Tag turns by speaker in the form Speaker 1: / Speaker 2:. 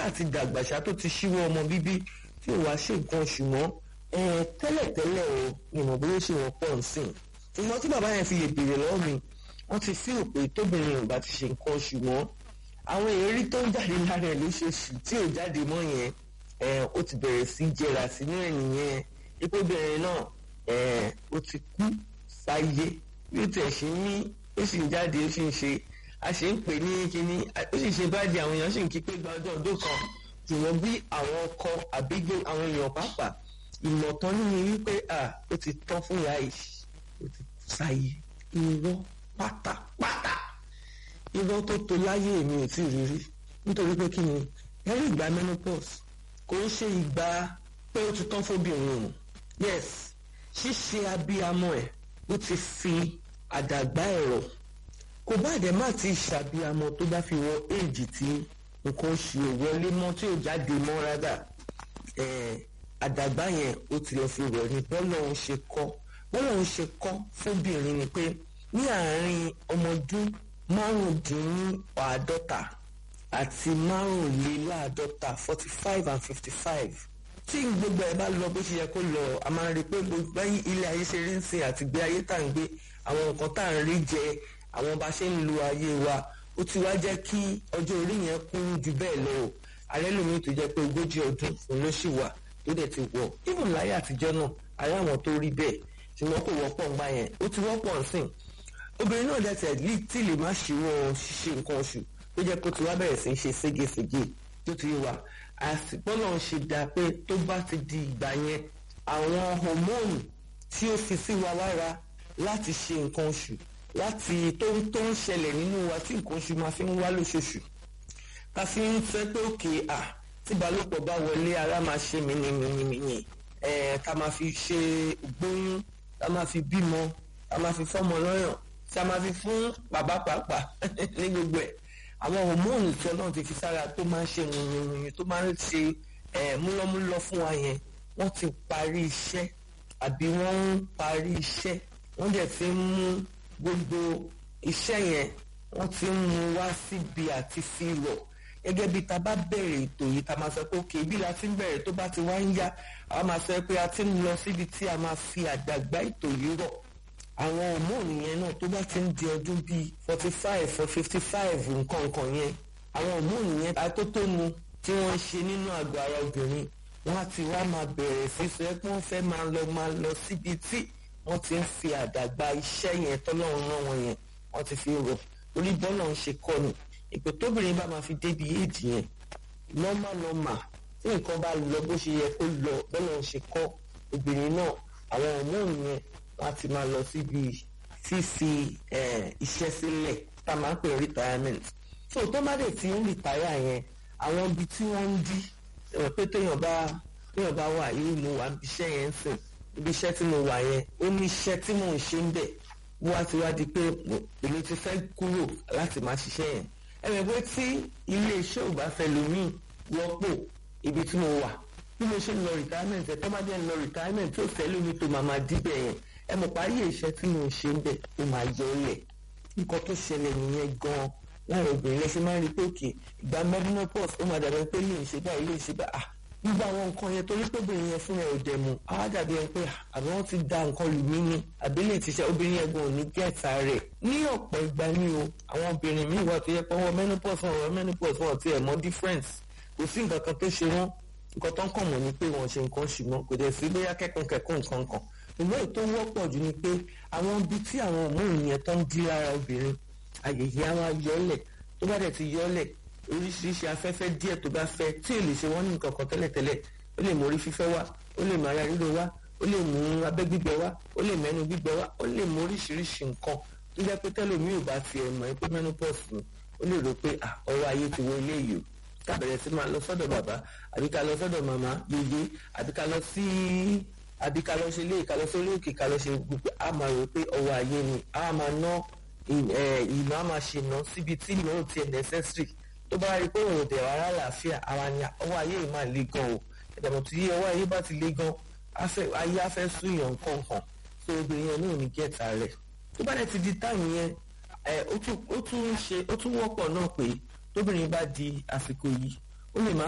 Speaker 1: ṣáà ti dàgbà ṣá tó ti ṣíwọ́ ọmọ bíbí tí ò wá ṣe nǹkan oṣù mọ́ tẹ́lẹ̀tẹ́lẹ̀ o ìmọ̀ bóyá ṣe wọ́n pọ̀ nsìn ṣùgbọ́n tí bàbá yẹn fi lè béèrè lọ́wọ́ mi wọ́n ti fíò pé tóbìnrin ò bá ti ṣe nǹkan oṣù mọ́ àwọn èérí tó ń jáde lára ẹ̀ lóṣooṣù tí ò jáde mọ́ yẹn ó ti bẹ̀rẹ̀ sí jẹrà sínú ẹ̀yìn yẹn ipò bẹ̀rẹ̀ náà ó ti kú sáyé bí ó tẹ̀ ṣe ní ó sì ń jáde ó sì ń ṣe a ṣe ń pè ní kíní ó sì ṣe báyìí àwọn èèyàn sì ń kí pé gba ọdún kan ṣùgbọ́n bí àwọn ọkọ àbígbé àwọn èèyàn pàápàá ìmọ̀tán nínú wípé ó ti tán fún ìyá yìí ó ti sáyé irọ́ pátápátá irọ́ tó tó láyé èmi ò tí ì rírí nítorí pé kí ni ẹ̀rí ìgbà menopause kò ń ṣe ìgbà pé ó ti tán fóbìnrin o yes ṣíṣe abiyamọ ẹ̀ ó ti fi àdàgbà ẹ̀rọ kò bá dẹ̀ má ti ṣàbíamọ tó bá fi wọ éèjì tí nǹkan oṣù wọlé mọ́ tí ò jáde mọ́ rárá àdàgbà yẹn ó ti lọ fi rọ̀ ní bọ́lọ́hún ṣe kọ́ fóbìnrin ni pé ní àárín ọmọ ọdún márùndínláàádọ́ta àti márùnléláàádọ́ta 45 and 55 tí gbogbo ẹ̀ bá lọ bó ṣe yẹ kó lọ a máa rí i pé gbogbo ilé ayé ṣe rí ń sìn àti gbé ayé tá à ń gbé àwọn nǹkan tá à ń rí jẹ àwọn bá ṣe ń lo ayé wa ó ti wá jẹ́ kí ọjọ́ orí yẹn kún ju bẹ́ẹ̀ lọ o ààrẹ lómi tó jẹ́ pé 40 ọdún òun ló ṣì wà tó dẹ̀ ti wọ̀ even láyé àtijọ́ náà ayé àwọn tó rí bẹ́ẹ̀ ṣùgbọ́n kò wọ́pọ̀ ńgbà yẹn ó ti wọ́pọ̀ nsìn obìnrin náà dẹ̀ tẹ̀ tí lè má ṣíwọ́ ṣíṣe nǹkan oṣù tó jẹ́ kó ti wá bẹ̀rẹ̀ sí í ṣe ségesège tó ti wà àsìpọ́nà ń ṣe dáa pé tó bá ti di ìgbà yẹn àwọn homoni tí ó fi sí wa lára láti ṣe nǹkan oṣù láti tó ń ṣẹlẹ̀ nínú wa tí nǹkan oṣù máa fi ń wá lóṣooṣù ká fi ń fẹ́ pé òkè tí ìbálòpọ̀ bá wọlé ara máa ṣe mìíní ká máa fi ṣe gbóyún ká máa fi bímọ ká máa fi fọ́mọ lọ́yàn ká máa fi fún bàbá pàápàá ní gbogbo ẹ̀ àwọn homoni tí Ọlọ́run ti fi sára tó máa ń ṣe yìnyín tó máa ń ṣe múlọ́múlọ́ fún wa yẹn wọ́n ti parí iṣẹ́ àbí wọ́n ń parí iṣẹ́ wọ́n dẹ̀ ti ń mú gbogbo iṣẹ́ yẹn wọ́n ti ń mú wá síbi àti fi rọ̀ gẹ́gẹ́ bí ta bá bẹ̀rẹ̀ ètò yìí ta máa sọ pé òkè bí la ti ń bẹ̀rẹ̀ tó bá ti wá ń yá a máa sọ pé a ti ń lọ síbi tí a máa fi àdàgbà ètò yìí rọ̀ àwọn hormone yẹn náà tó bá ti ń di ọdún bíi 45 or 55 nǹkan yẹn àwọn hormone yẹn atótónu tí wọ́n ń ṣe nínú àgọ́ ara obìnrin wọ́n á ti wá máa bẹ̀rẹ̀ sí sọ pé wọ́n fẹ́ máa lọ síbi tí wọ́n ti ń fi àdàgbà iṣẹ́ yẹn tọ́lọ́run rán wọn yẹn wọ́n ti fi rọ̀ orí bọ́ọ̀lù ń ṣe kọ́ ni ìpè tóbìnrin bá máa fi débi éèdì yẹn normal tí nǹkan bá lọ bó ṣe yẹ kó lọ bọ́ọ̀lù ń ṣe kọ́ obìnrin náà àwọn hormone yẹn wọ́n á ti máa lọ síbi fífi iṣẹ́ sílẹ̀ tá a máa ń pè retirement so tó má dé tí ń retire yẹn àwọn ibi tí wọ́n ń dí pé téèyàn bá wà yìí mo wà níbi iṣẹ́ yẹn ń sìn ibi iṣẹ́ tí mo wà yẹn ó ní iṣẹ́ tí mò ń ṣe ń bẹ̀ wá ti wá di pé èmi ti fẹ́ kúrò láti máa ṣiṣẹ́ yẹn ẹ̀rẹ̀ pé tí ilé iṣẹ́ ò bá fẹ́ lómi wọ́pọ̀ ibi tí mo wà bí mo ṣe ń lọ retirement ẹ̀ tó má dé ń lọ retirement tó fẹ́ lómi tó máa díbẹ̀ yẹn ẹ mọ̀ parí iṣẹ́ tí mo ń ṣe ń bẹ̀ ó máa yọ ọ́lẹ̀ nǹkan tó ṣẹlẹ̀ nìyẹn gan-an láàrin obìnrin lẹ́sìn máa ń rí pé òkè ìgbà menopause ó máa dàbí pé lè ṣe báyìí gbogbo àwọn nǹkan yẹn torí pé obìnrin yẹn fún ẹ ò dẹ̀mu á dàbí ẹni pé àbí wọ́n ti da nǹkan lù mí ni àbí lè ti ṣe obìnrin yẹn gan ò ní gẹ̀ẹ́ta rẹ̀ ní ọ̀pọ̀ ìgbà ni o àwọn obìnrin míì wà tó yẹ pé wọ́n menopause wọn ti ẹ̀ mọ̀ difference kò sí nǹkan kan tó ṣe wọ́n nǹkan tó ń kàn mọ̀ ni pé wọ́n ṣe nǹkan ṣùgbọ́n kò dẹ̀ sí bóyá kẹ́kọ̀ọ́ nǹkan kan ìwé tó wọ́pọ̀ jù ni pé àwọn ibi tí àwọn hormone yẹn tó ń dí lára obìnrin àyèyé á wá yọlẹ̀ tó bá dẹ̀ ti yọlẹ̀ oríṣiríṣi afẹ́fẹ́ díẹ̀ tó bá fẹ́ tí ò lè ṣe wọ́n ní nǹkan kan tẹ́lẹ̀tẹ́lẹ̀ ó lè mú orí fífẹ́ wá ó lè mú ara ríro wá ó lè mú abẹ́ gbígbẹ wá ó lè mẹ́nu gbígbẹ wá ó lè mú oríṣiríṣi nǹkan tó jẹ́ pé tẹ́lòmíì ò bá ti ẹ̀ mọ̀ pé menopause ni ó lè rò pé ọwọ́ ayé ti wọ ilé yìí o ká bẹ̀rẹ̀ sí máa lọ sọ́dọ̀ bàbá àbí ká lọ sọ́dọ̀ màmá yeye àbí ká lọ ṣe ilé ká lọ sórí òkè ká lọ ṣe gbogbo a máa rò pé ọwọ́ ayé ni a máa ná ìná a máa ṣe ná síbi tí ìná ò tiẹ̀ necessary tó bá rí pé òun ò dẹ̀ rárá àlàáfíà ara ni ọwọ́ ayé yìí máa le gan o ìdààmú tí ọwọ́ ayé bá ti le gan ayé á fẹ́ sún èèyàn kọ̀ọ̀kan tó obìnrin yẹn náà ní gẹ̀ẹ́ta rẹ̀ tó bá dẹ̀ ti di táyì yẹn ó tún wọ́pọ̀ náà pé tóbìnrin bá di àsìkò yìí ó lè má